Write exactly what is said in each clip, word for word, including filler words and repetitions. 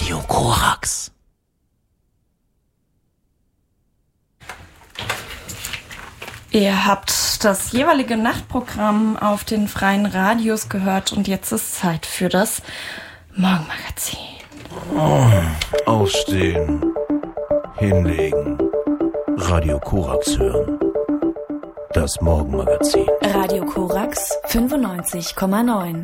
Radio Korax. Ihr habt das jeweilige Nachtprogramm auf den freien Radios gehört und jetzt ist Zeit für das Morgenmagazin. Oh, aufstehen, hinlegen, Radio Korax hören. Das Morgenmagazin. Radio Korax fünfundneunzig Komma neun.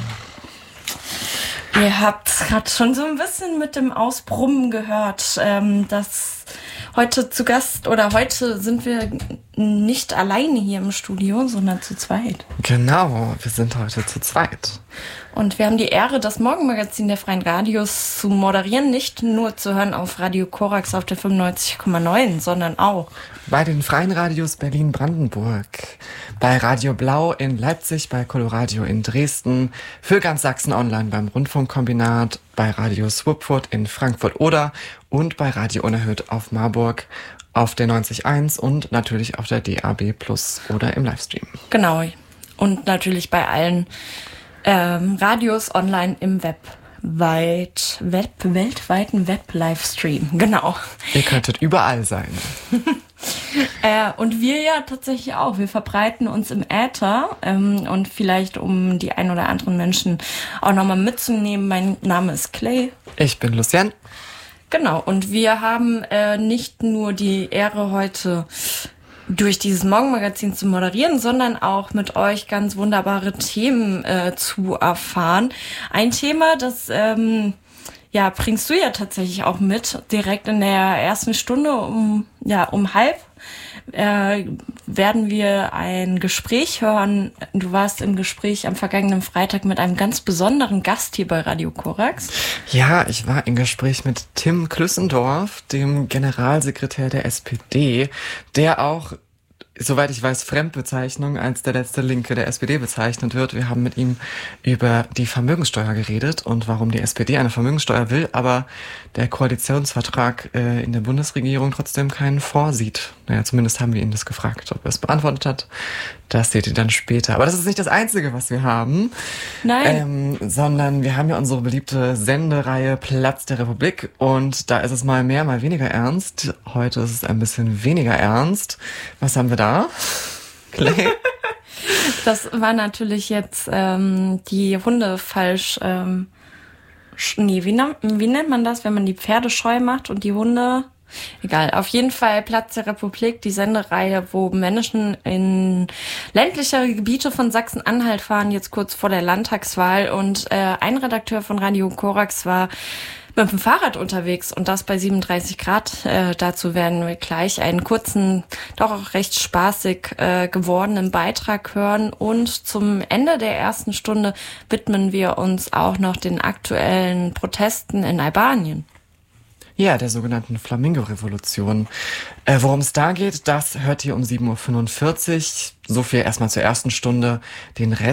Ihr habt gerade schon so ein bisschen mit dem Ausbrummen gehört, ähm, dass heute zu Gast oder heute sind wir nicht alleine hier im Studio, sondern zu zweit. Genau, wir sind heute zu zweit. Und wir haben die Ehre, das Morgenmagazin der freien Radios zu moderieren, nicht nur zu hören auf Radio Korax auf der fünfundneunzig Komma neun, sondern auch bei den freien Radios Berlin-Brandenburg, bei Radio Blau in Leipzig, bei Coloradio in Dresden, für ganz Sachsen online beim Rundfunkkombinat, bei Radio Swupfurt in Frankfurt-Oder und bei Radio Unerhört auf Marburg auf der neunzig Komma eins und natürlich auf der D A B Plus oder im Livestream. Genau. Und natürlich bei allen ähm, Radios online im Web. Weit, Web, weltweiten Web-Livestream. Genau. Ihr könntet überall sein. äh, und wir ja tatsächlich auch. Wir verbreiten uns im Äther ähm, und vielleicht, um die ein oder anderen Menschen auch nochmal mitzunehmen, mein Name ist Clay. Ich bin Lucien. Genau, und wir haben äh, nicht nur die Ehre, heute durch dieses Morgenmagazin zu moderieren, sondern auch mit euch ganz wunderbare Themen äh, zu erfahren. Ein Thema, das ähm, ja bringst du ja tatsächlich auch mit, direkt in der ersten Stunde um ja um halb äh, werden wir ein Gespräch hören. Du warst im Gespräch am vergangenen Freitag mit einem ganz besonderen Gast hier bei Radio Korax. Ja, ich war im Gespräch mit Tim Klüssendorf, dem Generalsekretär der S P D, der auch, soweit ich weiß, Fremdbezeichnung als der letzte Linke der S P D bezeichnet wird. Wir haben mit ihm über die Vermögenssteuer geredet und warum die S P D eine Vermögenssteuer will, aber der Koalitionsvertrag äh, in der Bundesregierung trotzdem keinen vorsieht. Naja, zumindest haben wir ihn das gefragt, ob er es beantwortet hat. Das seht ihr dann später. Aber das ist nicht das Einzige, was wir haben. Nein. Ähm, sondern wir haben ja unsere beliebte Sendereihe Platz der Republik und da ist es mal mehr, mal weniger ernst. Heute ist es ein bisschen weniger ernst. Was haben wir da? Clay? Das war natürlich jetzt ähm, die Hunde falsch. Ähm, sch- nee, wie, na- wie nennt man das, wenn man die Pferde scheu macht und die Hunde? Egal, auf jeden Fall Platz der Republik, die Sendereihe, wo Menschen in ländlichere Gebiete von Sachsen-Anhalt fahren, jetzt kurz vor der Landtagswahl. Und äh, ein Redakteur von Radio Korax war mit dem Fahrrad unterwegs und das bei siebenunddreißig Grad. Äh, dazu werden wir gleich einen kurzen, doch auch recht spaßig äh, gewordenen Beitrag hören. Und zum Ende der ersten Stunde widmen wir uns auch noch den aktuellen Protesten in Albanien. Ja, der sogenannten Flamingo-Revolution. Äh, worum es da geht, das hört ihr um sieben Uhr fünfundvierzig. So viel erstmal zur ersten Stunde. Den Rest